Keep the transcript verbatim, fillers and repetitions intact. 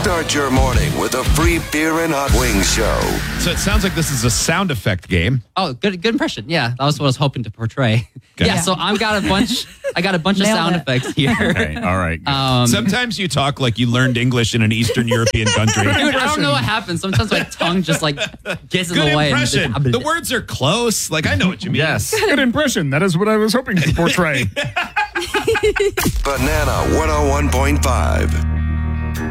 Start your morning with a free beer and hot wings show. So it sounds like this is a sound effect game. Oh, good good impression. Yeah, that was what I was hoping to portray. Okay. Yeah, so I've got a bunch I got a bunch of Nailed sound it. effects here. Okay, all right. Um, Sometimes you talk like you learned English in an Eastern European country. Dude, I don't know what happens. Sometimes my tongue just like gets in Good the way. impression. And The words are close. Like, I know what you mean. Yes. Good impression. That is what I was hoping to portray. Banana one oh one point five.